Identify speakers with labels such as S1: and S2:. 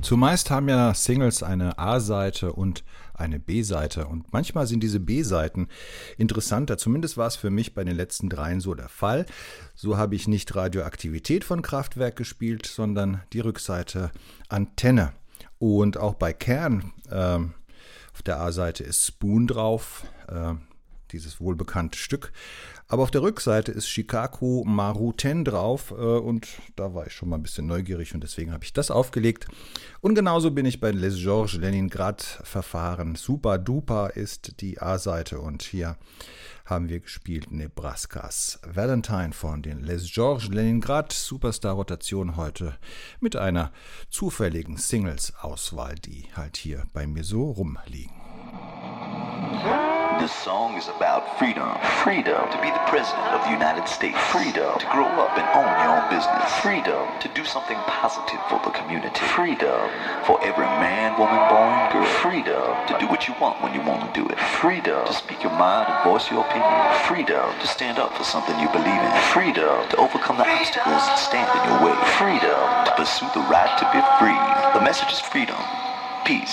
S1: Zumeist haben ja Singles eine A-Seite und eine B-Seite und manchmal sind diese B-Seiten interessanter. Zumindest war es für mich bei den letzten dreien so der Fall. So habe ich nicht Radioaktivität von Kraftwerk gespielt, sondern die Rückseite Antenne. Und auch bei Kern auf der A-Seite ist Spoon drauf, dieses wohlbekannte Stück. Aber auf der Rückseite ist Shikaku Maru 10 drauf und da war ich schon mal ein bisschen neugierig und deswegen habe ich das aufgelegt. Und genauso bin ich bei Les Georges Leningrad verfahren. Super Duper ist die A-Seite und hier haben wir gespielt Nebraskas Valentine von den Les Georges Leningrad. Superstar-Rotation heute mit einer zufälligen Singles-Auswahl, die halt hier bei mir so rumliegen.
S2: This song is about freedom. Freedom to be the president of the United States. Freedom to grow up and own your own business. Freedom to do something positive for the community. Freedom for every man, woman, boy, and girl. Freedom to do what you want when you want to do it. Freedom to speak your mind and voice your opinion. Freedom to stand up for something you believe in. Freedom to overcome the obstacles that stand in your way. Freedom to pursue the right to be free. The message is freedom, peace,